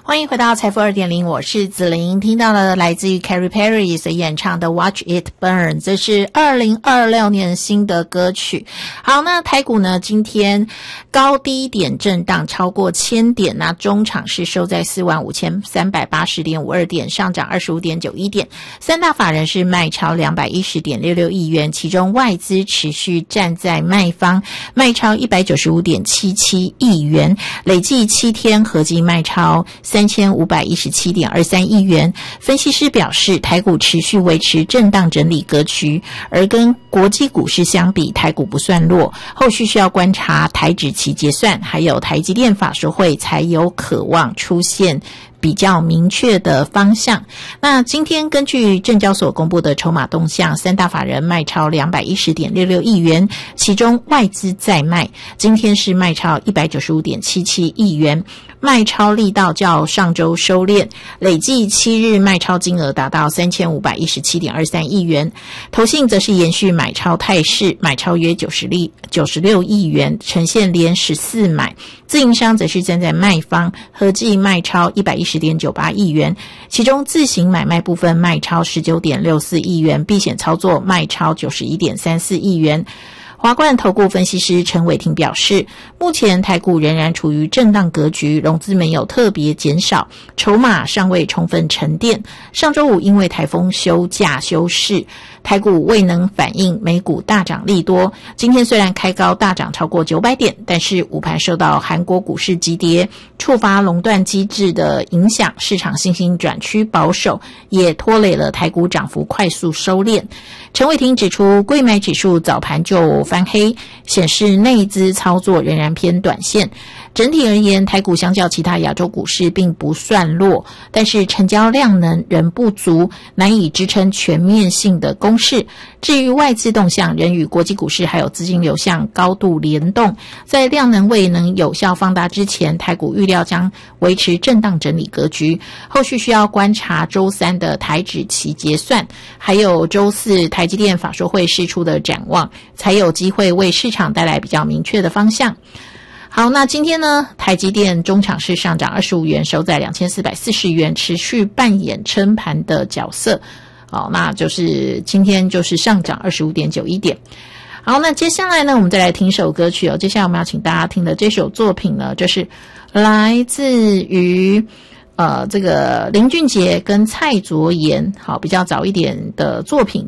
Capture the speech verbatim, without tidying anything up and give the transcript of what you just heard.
欢迎回到财富 二点零， 我是子琳。听到了来自于 Katy Perry 所演唱的 Watch It Burn， 这是二零二六年新的歌曲。好，那台股呢今天高低点震荡超过千点，那中场是收在 四万五千三百八十点五二 点，上涨 二十五点九一 点。三大法人是卖超 两百一十点六六亿元，其中外资持续站在卖方，卖超 一百九十五点七七亿元，累计七天合计卖超三千五百一十七点二三亿元。分析师表示，台股持续维持震荡整理格局，而跟国际股市相比，台股不算弱，后续需要观察台指期结算，还有台积电法说会才有可望出现比较明确的方向。那今天根据证交所公布的筹码动向，三大法人卖超 两百一十点六六亿元，其中外资在卖，今天是卖超 一百九十五点七七亿元，卖超力道较上周收敛，累计七日卖超金额达到 三千五百一十七点二三亿元。投信则是延续买超态势，买超约九十六亿元，呈现连十四买。自营商则是站在卖方，合计卖超 一百一十点九八亿元，其中自行买卖部分卖超 十九点六四亿元，避险操作卖超 九十一点三四亿元。华冠投顾分析师陈伟霆表示，目前台股仍然处于震荡格局，融资没有特别减少，筹码尚未充分沉淀。上周五因为台风休假休市，台股未能反映美股大涨利多。今天虽然开高大涨超过九百点，但是午盘受到韩国股市急跌，触发垄断机制的影响，市场信心转趋保守，也拖累了台股涨幅快速收敛。陈伟霆指出，柜买指数早盘就翻黑，显示内资操作仍然偏短线。整体而言，台股相较其他亚洲股市并不算弱，但是成交量能仍不足，难以支撑全面性的攻势。至于外资动向，仍与国际股市还有资金流向高度联动，在量能未能有效放大之前，台股预料将维持震荡整理格局。后续需要观察周三的台指期结算，还有周四台积电法说会释出的展望，才有机会为市场带来比较明确的方向。好，那今天呢，台积电中场是上涨二十五元，收在两千四百四十元，持续扮演撑盘的角色。好，那就是今天就是上涨 二十五点九一 点。好，那接下来呢，我们再来听首歌曲哦。接下来我们要请大家听的这首作品呢，就是来自于呃这个林俊杰跟蔡卓妍，好，比较早一点的作品。